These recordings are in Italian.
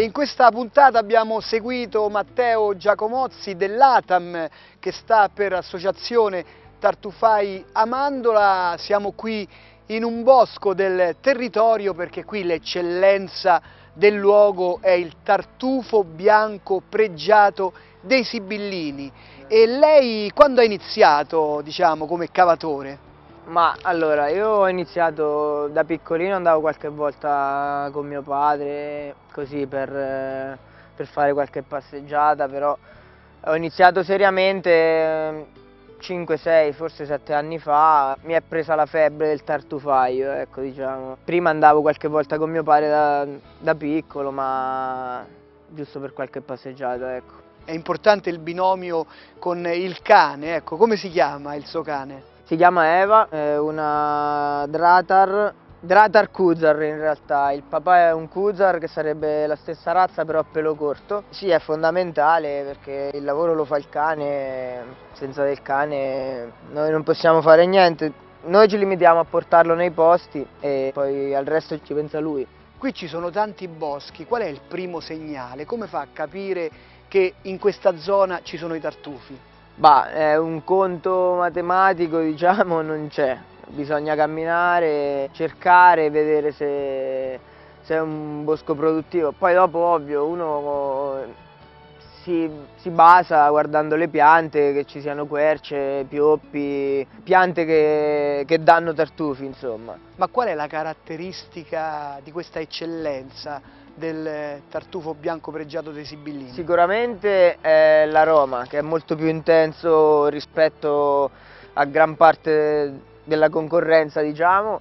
in questa puntata abbiamo seguito Matteo Giacomozzi dell'ATAM, che sta per Associazione Tartufai Amandola. Siamo qui in un bosco del territorio perché qui l'eccellenza del luogo è il tartufo bianco pregiato dei Sibillini. E lei quando ha iniziato, diciamo, come cavatore? Ma allora, io ho iniziato da piccolino, andavo qualche volta con mio padre, così per fare qualche passeggiata, però ho iniziato seriamente 5, 6, forse 7 anni fa, mi è presa la febbre del tartufaio, ecco, diciamo. Prima andavo qualche volta con mio padre da piccolo, ma giusto per qualche passeggiata, ecco. È importante il binomio con il cane, ecco, come si chiama il suo cane? Si chiama Eva, è una Dratar Khuzar in realtà. Il papà è un Khuzar, che sarebbe la stessa razza però a pelo corto. Sì, è fondamentale perché il lavoro lo fa il cane, senza del cane noi non possiamo fare niente. Noi ci limitiamo a portarlo nei posti e poi al resto ci pensa lui. Qui ci sono tanti boschi, qual è il primo segnale? Come fa a capire che in questa zona ci sono i tartufi? Bah, è un conto matematico, diciamo, non c'è. Bisogna camminare, cercare, vedere se è un bosco produttivo. Poi dopo, ovvio, uno si basa guardando le piante, che ci siano querce, pioppi, piante che danno tartufi, insomma. Ma qual è la caratteristica di questa eccellenza del tartufo bianco pregiato dei Sibillini? Sicuramente è l'aroma, che è molto più intenso rispetto a gran parte della concorrenza, diciamo,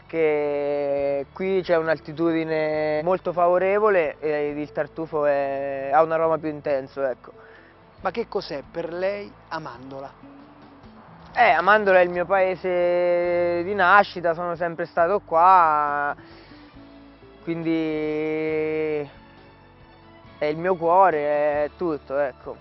perché qui c'è un'altitudine molto favorevole e il tartufo ha un aroma più intenso, ecco. Ma che cos'è per lei Amandola? Amandola è il mio paese di nascita, sono sempre stato qua, quindi è il mio cuore, è tutto, ecco.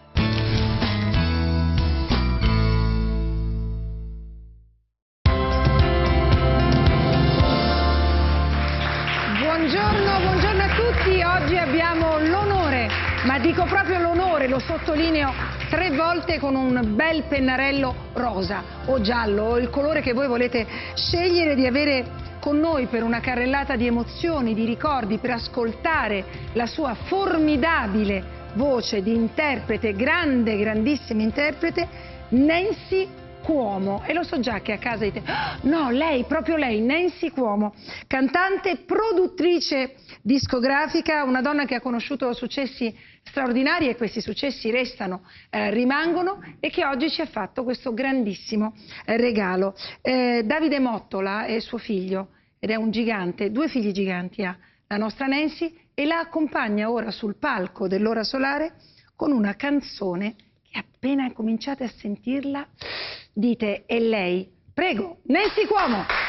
Buongiorno a tutti. Oggi abbiamo l'onore, ma dico proprio l'onore, lo sottolineo 3 volte, con un bel pennarello rosa o giallo, o il colore che voi volete scegliere, di avere con noi per una carrellata di emozioni, di ricordi, per ascoltare la sua formidabile voce di interprete, grandissima interprete, Nancy Cuomo. E lo so già che a casa dite: no, lei, proprio lei, Nancy Cuomo, cantante, produttrice discografica, una donna che ha conosciuto successi straordinari, e questi successi rimangono, e che oggi ci ha fatto questo grandissimo regalo. Davide Mottola è suo figlio ed è un gigante, 2 figli giganti ha la nostra Nancy, e la accompagna ora sul palco dell'Ora Solare con una canzone che appena cominciate a sentirla dite: è lei. Prego, Nancy Cuomo!